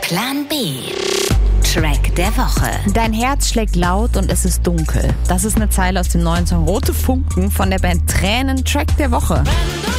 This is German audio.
Plan B. Track der Woche. Dein Herz schlägt laut und es ist dunkel. Das ist eine Zeile aus dem neuen Song Rote Funken von der Band Tränen, Track der Woche.